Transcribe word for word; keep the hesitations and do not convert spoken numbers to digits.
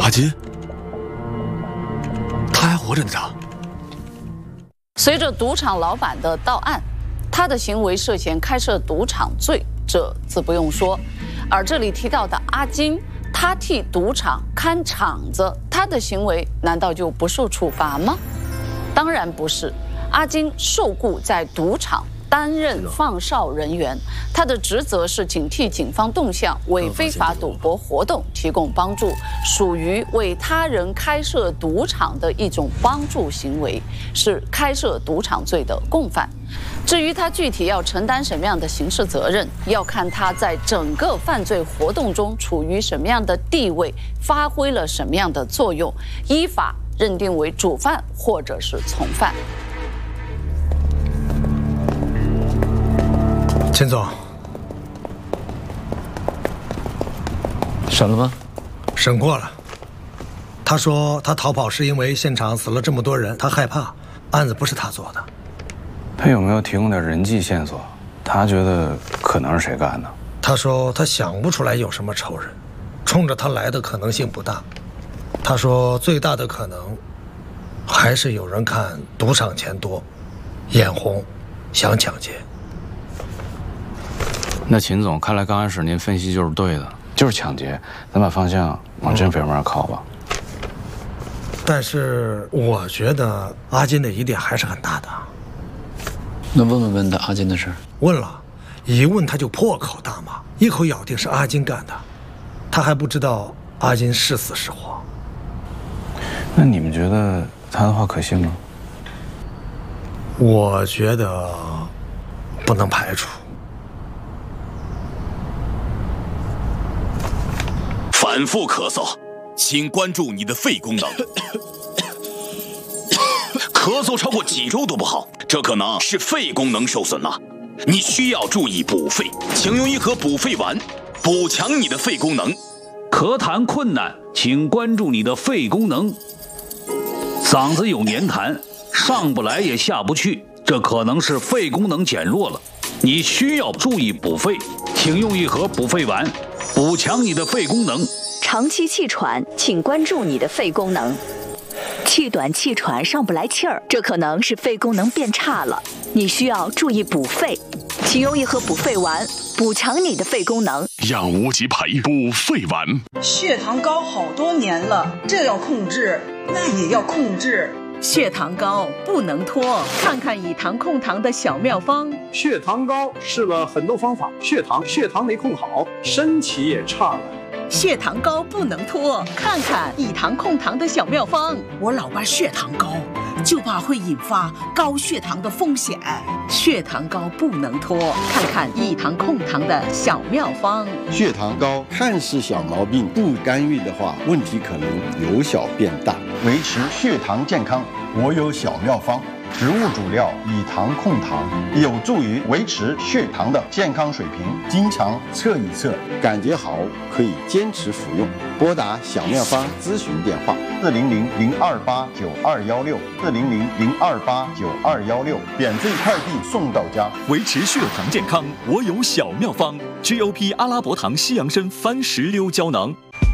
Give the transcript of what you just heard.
金，他还活着呢。他随着赌场老板的到案，他的行为涉嫌开设赌场罪，这自不用说。而这里提到的阿金，他替赌场看场子，他的行为难道就不受处罚吗？当然不是。阿金受雇在赌场担任放哨人员，他的职责是警惕警方动向，为非法赌博活动提供帮助，属于为他人开设赌场的一种帮助行为，是开设赌场罪的共犯。至于他具体要承担什么样的刑事责任，要看他在整个犯罪活动中处于什么样的地位，发挥了什么样的作用，依法认定为主犯或者是从犯。 秦总， 审了吗？ 审过了。他说他逃跑是因为现场死了这么多人，他害怕，案子不是他做的。 他有没有提供点人际线索？他觉得可能是谁干的？ 他说他想不出来有什么仇人，冲着他来的可能性不大。他说最大的可能还是有人看赌场钱多，眼红，想抢劫。 那秦总，看来刚开始您分析就是对的，就是抢劫，咱把方向往真匪方面靠吧。 但是我觉得阿金的疑点还是很大的。 那问没问他阿金的事？ 问了，一问他就破口大骂，一口咬定是阿金干的，他还不知道阿金是死是活。 那你们觉得他的话可信吗？ 我觉得不能排除。 反复咳嗽，请关注你的肺功能。咳嗽超过几周都不好，这可能是肺功能受损了，你需要注意补肺，请用一盒补肺丸，补强你的肺功能。 咳痰困难，请关注你的肺功能。嗓子有黏痰，上不来也下不去，这可能是肺功能减弱了，你需要注意补肺，请用一盒补肺丸，补强你的肺功能。 长期气喘，请关注你的肺功能。气短气喘上不来气儿，这可能是肺功能变差了，你需要注意补肺，请用一盒补肺丸，补强你的肺功能。 让无极培补肺丸。 血糖高好多年了，这要控制，那也要控制。 血糖高不能拖，看看以糖控糖的小妙方。 血糖高试了很多方法，血糖血糖没控好，身体也差了。 血糖高不能拖，看看以糖控糖的小妙方。 我老爸血糖高，就怕会引发高血糖的风险。 血糖高不能拖，看看以糖控糖的小妙方。 血糖高看似小毛病，不干预的话，问题可能由小变大。维持血糖健康，我有小妙方。植物主料以糖控糖，有助于维持血糖的健康水平。经常测一测，感觉好可以坚持服用。拨打小妙方咨询电话：四零零零二八九二幺六，四零零零二八九二幺六，免费快递送到家。 维持血糖健康，我有小妙方：G O P 阿拉伯糖西洋参番石榴胶囊。